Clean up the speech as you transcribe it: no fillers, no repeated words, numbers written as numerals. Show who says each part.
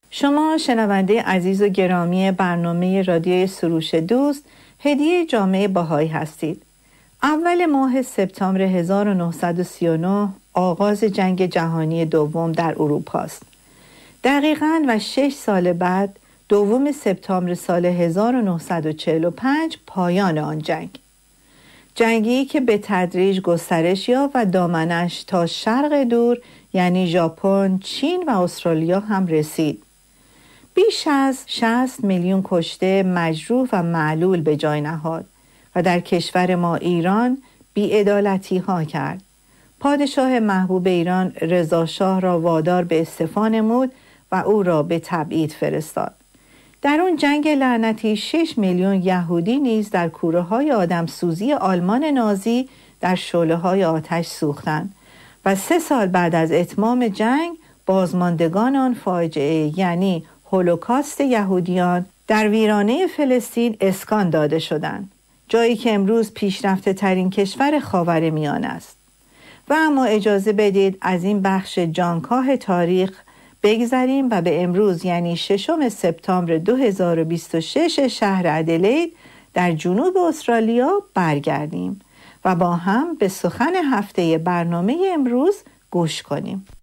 Speaker 1: شما شنونده عزیز و گرامی برنامه رادیوی سروش دوست، هدیه جامعه بهایی هستید. اول ماه سپتامبر 1939 آغاز جنگ جهانی دوم در اروپا است. دقیقاً و 6 سال بعد، دوم سپتامبر سال 1945 پایان آن جنگی که به تدریج گسترش یافت و دامنش تا شرق دور یعنی ژاپن، چین و استرالیا هم رسید. بیش از 60 میلیون کشته، مجروح و معلول به جای نهاد و در کشور ما ایران بی‌عدالتی ها کرد. پادشاه محبوب ایران رضا شاه را وادار به استعفا نمود و او را به تبعید فرستاد. در اون جنگ لعنتی 6 میلیون یهودی نیز در کوره‌های آدمسوزی آلمان نازی در شعله‌های آتش سوختند و 3 سال بعد از اتمام جنگ بازماندگان آن فاجعه یعنی هولوکاست یهودیان در ویرانه فلسطین اسکان داده شدند، جایی که امروز پیشرفته ترین کشور خاورمیانه است. و اما اجازه بدید از این بخش جانکاه تاریخ بگذریم و به امروز یعنی 6 سپتامبر 2026 شهر ادلید در جنوب استرالیا برگردیم و با هم به سخن هفته برنامه امروز گوش کنیم.